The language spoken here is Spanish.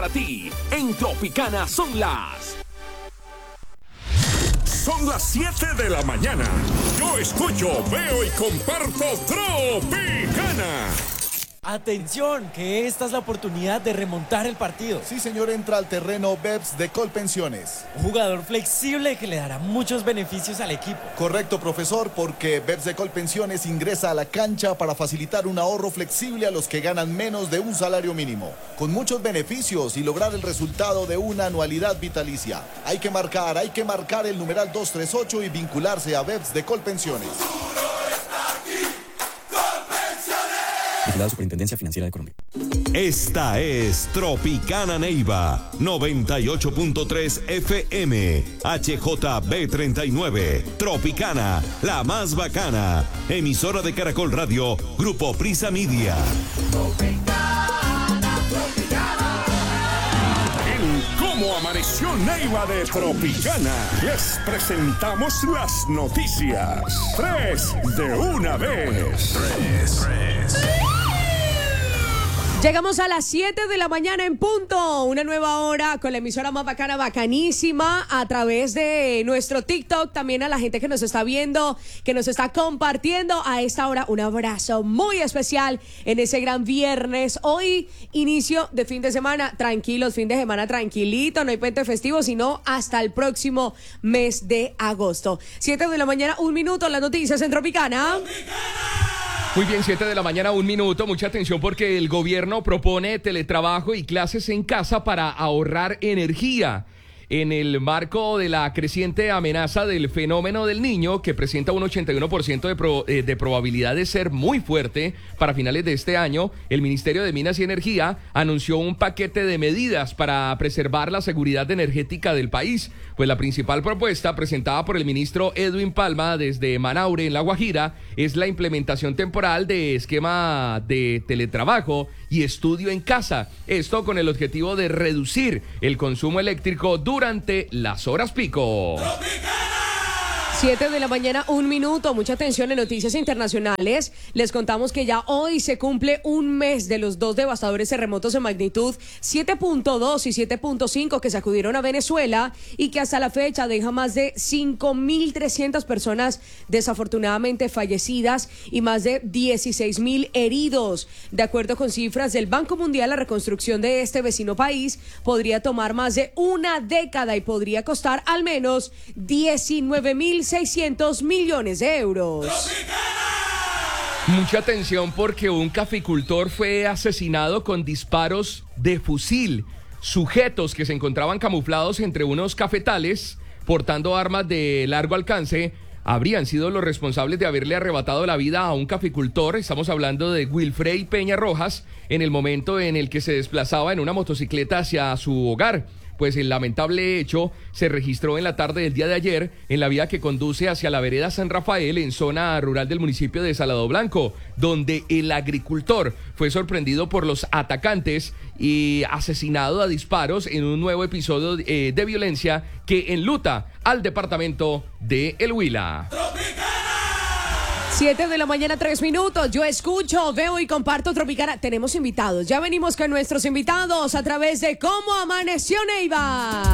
Para ti, en Tropicana son las 7 de la mañana. Yo escucho, veo y comparto Tropicana. Atención, que esta es la oportunidad de remontar el partido. Sí, señor, entra al terreno BEPS de Colpensiones. Un jugador flexible que le dará muchos beneficios al equipo. Correcto, profesor, porque BEPS de Colpensiones ingresa a la cancha para facilitar un ahorro flexible a los que ganan menos de un salario mínimo, con muchos beneficios y lograr el resultado de una anualidad vitalicia. Hay que marcar el numeral 238 y vincularse a BEPS de Colpensiones. La Superintendencia Financiera de Colombia. Esta es Tropicana Neiva 98.3 FM HJB39. Tropicana, la más bacana. Emisora de Caracol Radio, Grupo Prisa Media. En Cómo Amaneció Neiva de Tropicana, les presentamos las noticias. 3 de una vez. Llegamos a las 7 de la mañana en punto, una nueva hora con la emisora más bacana, bacanísima, a través de nuestro TikTok, también a la gente que nos está viendo, que nos está compartiendo a esta hora. Un abrazo muy especial en ese gran viernes. Hoy, inicio de fin de semana, tranquilos, fin de semana tranquilito, no hay puente festivo, sino hasta el próximo mes de agosto. 7 de la mañana, 1 minuto, las noticias en Tropicana. Muy bien, 7 de la mañana, 1 minuto. Mucha atención porque el gobierno propone teletrabajo y clases en casa para ahorrar energía. En el marco de la creciente amenaza del fenómeno del Niño, que presenta un 81% de probabilidad de ser muy fuerte para finales de este año, el Ministerio de Minas y Energía anunció un paquete de medidas para preservar la seguridad energética del país. Pues la principal propuesta presentada por el ministro Edwin Palma desde Manaure, en La Guajira, es la implementación temporal de esquema de teletrabajo y estudio en casa. Esto con el objetivo de reducir el consumo eléctrico durante las horas pico. 7 de la mañana, 1 minuto. Mucha atención en noticias internacionales. Les contamos que ya hoy se cumple un mes de los 2 devastadores terremotos de magnitud 7.2 y 7.5 que sacudieron a Venezuela y que hasta la fecha deja más de 5.300 personas desafortunadamente fallecidas y más de 16.000 heridos. De acuerdo con cifras del Banco Mundial, la reconstrucción de este vecino país podría tomar más de una década y podría costar al menos 19.600 millones de euros. Mucha atención porque un caficultor fue asesinado con disparos de fusil. Sujetos que se encontraban camuflados entre unos cafetales portando armas de largo alcance habrían sido los responsables de haberle arrebatado la vida a un caficultor. Estamos hablando de Wilfrey Peña Rojas, en el momento en el que se desplazaba en una motocicleta hacia su hogar. Pues el lamentable hecho se registró en la tarde del día de ayer en la vía que conduce hacia la vereda San Rafael, en zona rural del municipio de Salado Blanco, donde el agricultor fue sorprendido por los atacantes y asesinado a disparos en un nuevo episodio de violencia que enluta al departamento de El Huila. 7 de la mañana, 3 minutos. Yo escucho, veo y comparto Tropicana. Tenemos invitados. Ya venimos con nuestros invitados a través de Cómo Amaneció Neiva.